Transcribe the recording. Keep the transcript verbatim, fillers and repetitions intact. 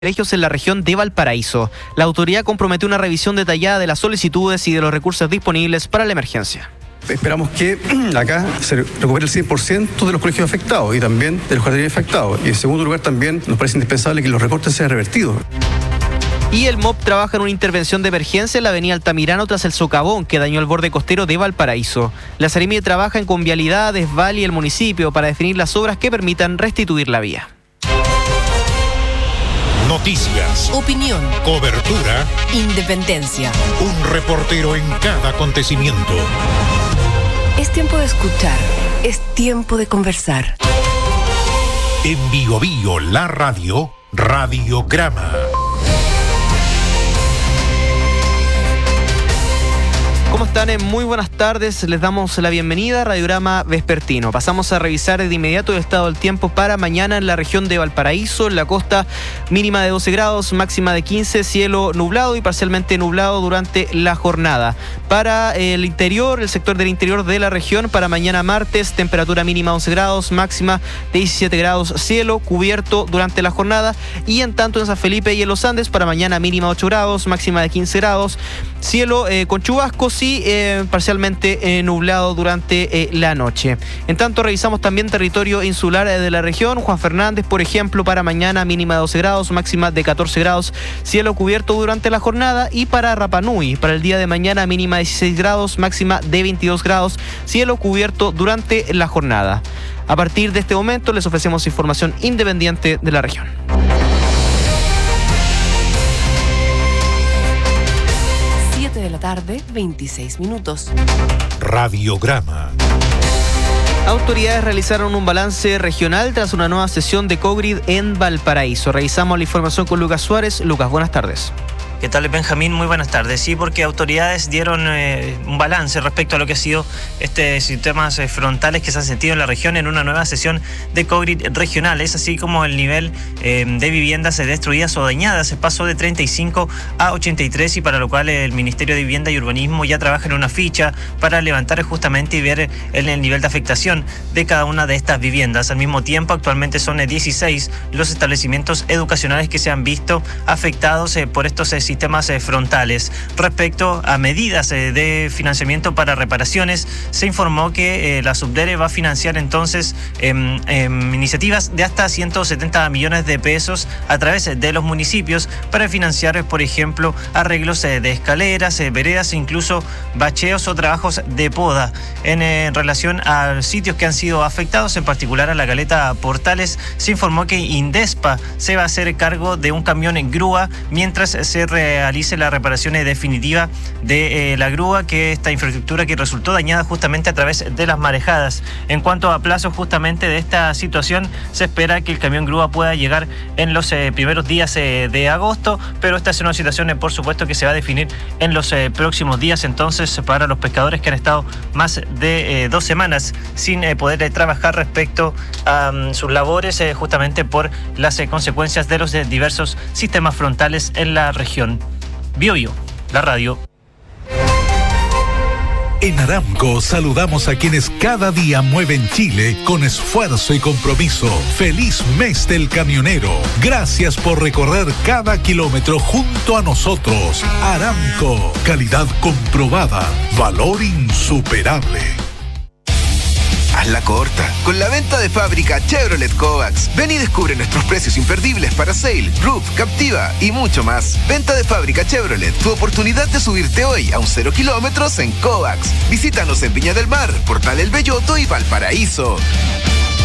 colegios en la región de Valparaíso. La autoridad comprometió una revisión detallada de las solicitudes y de los recursos disponibles para la emergencia. Esperamos que acá se recupere el cien por ciento de los colegios afectados y también de los jardines afectados. Y en segundo lugar también nos parece indispensable que los recortes sean revertidos. Y el M O P trabaja en una intervención de emergencia en la avenida Altamirano tras el socavón que dañó el borde costero de Valparaíso. La Seremi trabaja en con Vialidades, Val y el municipio para definir las obras que permitan restituir la vía. Noticias, opinión, cobertura, independencia. Un reportero en cada acontecimiento. Es tiempo de escuchar, es tiempo de conversar. En Bio Bio, la radio, Radiograma. ¿Cómo están? Muy buenas tardes, les damos la bienvenida a Radiograma Vespertino. Pasamos a revisar de inmediato el estado del tiempo para mañana en la región de Valparaíso, en la costa mínima de doce grados, máxima de quince, cielo nublado y parcialmente nublado durante la jornada. Para el interior, el sector del interior de la región, para mañana martes, temperatura mínima once grados, máxima de diecisiete grados, cielo cubierto durante la jornada. Y en tanto en San Felipe y en los Andes, para mañana mínima ocho grados, máxima de quince grados, cielo eh, con chubascos y eh, parcialmente eh, nublado durante eh, la noche. En tanto revisamos también territorio insular eh, de la región. Juan Fernández, por ejemplo, para mañana mínima de doce grados, máxima de catorce grados, cielo cubierto durante la jornada. Y para Rapa Nui, para el día de mañana mínima de dieciséis grados, máxima de veintidós grados, cielo cubierto durante la jornada. A partir de este momento les ofrecemos información independiente de la región. de la tarde, veintiséis minutos. Radiograma. Autoridades realizaron un balance regional tras una nueva sesión de COGRID en Valparaíso. Revisamos la información con Lucas Suárez. Lucas, buenas tardes. ¿Qué tal, Benjamín? Muy buenas tardes. Sí, porque autoridades dieron eh, un balance respecto a lo que ha sido este sistemas eh, frontales que se han sentido en la región en una nueva sesión de COGRID regional. Es así como el nivel eh, de viviendas destruidas o dañadas se pasó de treinta y cinco a ochenta y tres, y para lo cual el Ministerio de Vivienda y Urbanismo ya trabaja en una ficha para levantar justamente y ver el, el nivel de afectación de cada una de estas viviendas. Al mismo tiempo, actualmente son dieciséis los establecimientos educacionales que se han visto afectados eh, por estos eh, sistemas eh, frontales. Respecto a medidas eh, de financiamiento para reparaciones, se informó que eh, la Subdere va a financiar entonces eh, eh, iniciativas de hasta ciento setenta millones de pesos a través de los municipios para financiar, eh, por ejemplo, arreglos eh, de escaleras, eh, veredas e incluso bacheos o trabajos de poda. En eh, relación a sitios que han sido afectados, en particular a la caleta Portales, se informó que Indespa se va a hacer cargo de un camión en grúa mientras se realice la reparación definitiva de eh, la grúa, que esta infraestructura que resultó dañada justamente a través de las marejadas. En cuanto a plazos justamente de esta situación, se espera que el camión grúa pueda llegar en los eh, primeros días eh, de agosto, pero esta es una situación eh, por supuesto que se va a definir en los eh, próximos días. Entonces, para los pescadores que han estado más de eh, dos semanas sin eh, poder eh, trabajar respecto a um, sus labores eh, justamente por las eh, consecuencias de los eh, diversos sistemas frontales en la región. Bio Bio, la radio. En Aramco saludamos a quienes cada día mueven Chile con esfuerzo y compromiso. ¡Feliz mes del camionero! Gracias por recorrer cada kilómetro junto a nosotros. Aramco, calidad comprobada, valor insuperable. Hazla corta con la venta de fábrica Chevrolet Kovacs. Ven y descubre nuestros precios imperdibles para Sail, Roof, Captiva y mucho más. Venta de fábrica Chevrolet, tu oportunidad de subirte hoy a un cero kilómetros en Kovacs. Visítanos en Viña del Mar, Portal El Belloto y Valparaíso.